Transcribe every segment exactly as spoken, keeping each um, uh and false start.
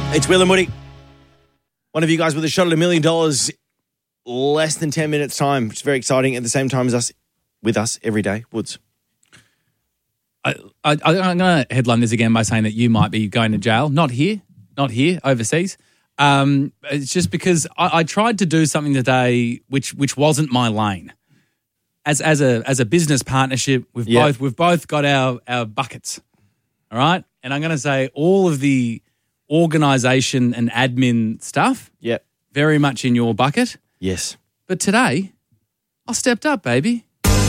It's Will and Woody. One of you guys with a shot at a million dollars less than ten minutes time, which is very exciting. At the same time as us, with us every day. Woods. I, I, I'm going to headline this again by saying that you might be going to jail. Not here, not here, overseas. Um, it's just because I, I tried to do something today which which wasn't my lane. As as a as a business partnership, we've Yep. both we've both got our our buckets, all right. And I'm going to say all of the organisation and admin stuff, Yep. very much in your bucket. Yes. But today, I stepped up, baby.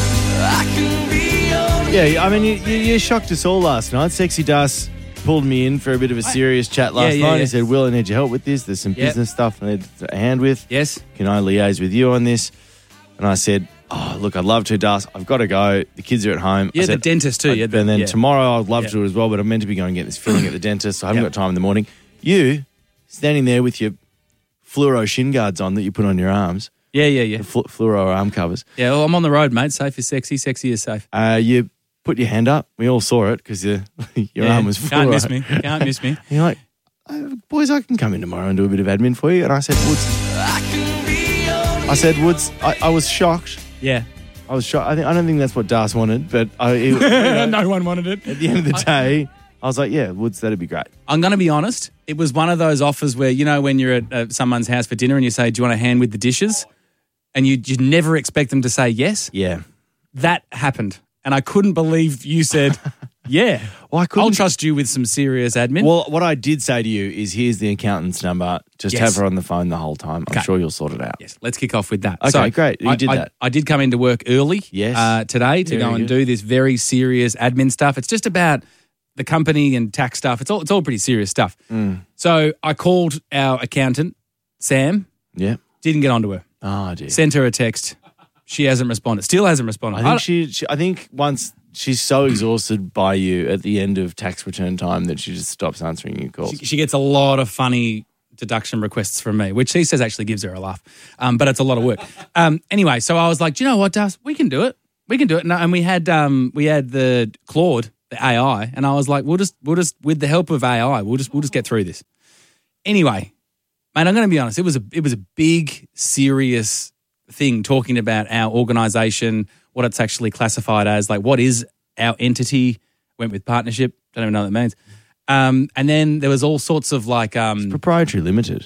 Yeah, I mean, you, you, you shocked us all last night. Sexy Das pulled me in for a bit of a serious chat last Yeah, yeah, night. yeah. He said, Will, I need your help with this. There's some Yep. business stuff I need a hand with. Yes. Can I liaise with you on this? And I said, oh, look, I'd love to, Das. I've got to go. The kids are at home. Yeah, I the said, dentist too. I- Yeah, the- and then yeah. tomorrow I'd love Yeah. to as well, but I'm meant to be going and get this filling at the dentist, so I haven't Yep. got time in the morning. You, standing there with your fluoro shin guards on that you put on your arms, Yeah, yeah, yeah. the flu- fluoro arm covers, Yeah, well, I'm on the road, mate. Safe is sexy. Sexy is safe. uh, you put your hand up. We all saw it because your, your Yeah, arm was fluoro. Can't miss me. Can't miss me. And you're like, oh, boys, I can come in tomorrow and do a bit of admin for you. And I said, Woods. I said, Woods, I, I was shocked. Yeah. I was shocked. I, think, I don't think that's what Das wanted, but I, it, you know, No one wanted it. at the end of the day, I was like, yeah, Woods, that'd be great. I'm going to be honest. It was one of those offers where, you know, when you're at uh, someone's house for dinner and you say, do you want a hand with the dishes? And you, you never expect them to say yes. Yeah. That happened. And I couldn't believe you said, yeah. Well, I couldn't. I'll trust you with some serious admin. Well, what I did say to you is here's the accountant's number. Just Yes. have her on the phone the whole time. I'm Okay. sure you'll sort it out. Yes, let's kick off with that. Okay, great. You I, did I- that. I did come into work early Yes. uh, today to Very go and good. do this very serious admin stuff. It's just about the company and tax stuff. It's all it's all pretty serious stuff. Mm. So I called our accountant, Sam, Yeah. didn't get onto her. Oh, dear. Sent her a text. She hasn't responded. Still hasn't responded. I think she, she. I think once she's so exhausted by you at the end of tax return time that she just stops answering your calls. She, she gets a lot of funny deduction requests from me, which she says actually gives her a laugh. Um, but it's a lot of work. Um, anyway, so I was like, do you know what, Das? We can do it. We can do it. And, and we had um, we had the Claude, the A I, and I was like, we'll just we'll just with the help of A I, we'll just we'll just get through this. Anyway, mate, I'm going to be honest. It was a it was a big, serious thing talking about our organisation, what it's actually classified as, like what is our entity. Went with partnership. Don't even know what that means. Um, and then there was all sorts of like, um, Proprietary limited.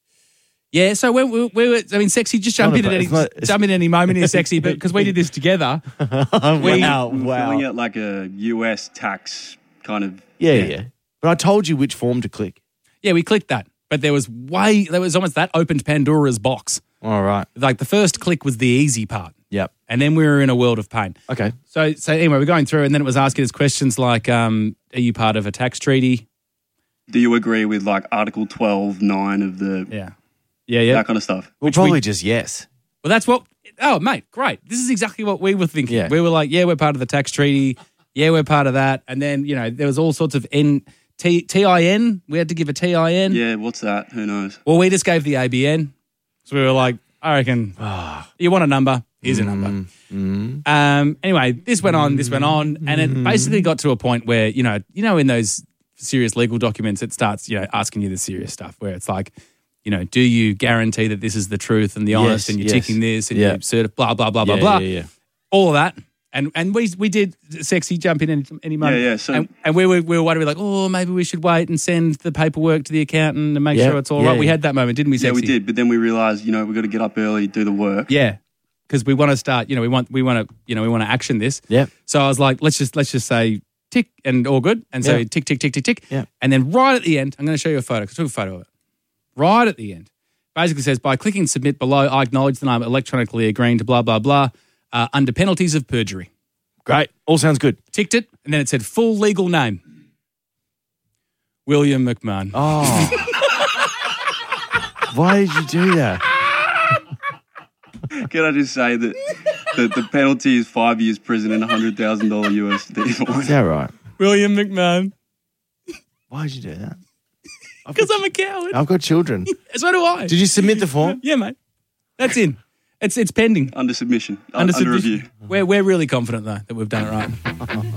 yeah. So we, we, we were, I mean, sexy. Just jump not in a- at any it's not- it's- jump in at any moment here, sexy. But because we did this together, we, wow, Filling wow. out like a U S tax kind of. Yeah, yeah, yeah. But I told you which form to click. yeah, we clicked that. But there was way, there was almost that opened Pandora's box. All right. Like the first click was the easy part, Yep. and then we were in a world of pain. Okay. So, so anyway, we're going through, and then it was asking us questions like, um, "Are you part of a tax treaty?" Do you agree with like Article twelve nine of the Yeah, yeah, yeah. that kind of stuff? Well, Which probably we- just yes. Well, that's what. Oh, mate, great. This is exactly what we were thinking. Yeah. We were like, yeah, we're part of the tax treaty. Yeah, we're part of that. And then, you know, there was all sorts of N, T, T I N. We had to give a T I N. Yeah, what's that? Who knows? Well, we just gave the A B N. So we were like, I reckon, you want a number? Here's a number. Mm. Um, anyway, this went on, this went on. And it basically got to a point where, you know, you know, in those serious legal documents, it starts, you know, asking you the serious stuff where it's like, you know, do you guarantee that this is the truth and the honest Yes, and you're yes. ticking this and Yeah. you're certi- blah, blah, blah, blah, Yeah, blah. yeah, yeah. All of that. And and we we did sexy jump in any, any moment. Yeah, yeah, so- and, and we were we were wondering like, oh, maybe we should wait and send the paperwork to the accountant and make Yeah, sure it's all yeah, right. We yeah. had that moment, didn't we, Yeah, sexy? we did, but then we realised, you know, we've got to get up early, do the work. Yeah, because we want to start. You know, we want we want to you know we want to action this. Yep. So I was like, let's just let's just say tick and all good, and so Yeah. tick tick tick tick tick. Yeah. And then right at the end, I'm going to show you a photo. 'cause I took a photo of it. Right at the end, basically says by clicking submit below, I acknowledge that I'm electronically agreeing to blah blah blah uh, under penalties of perjury. Great. All sounds good. Ticked it, and then it said full legal name. William McMahon. Oh. Why did you do that? Can I just say that the, the penalty is five years prison and one hundred thousand dollars U S D Is fine? that right? William McMahon. Why did you do that? Because I'm a coward. I've got children. So do I. Did you submit the form? Yeah, mate. That's in. It's it's pending. Under submission, Under under, under submission. review. We're we're really confident though that we've done it right.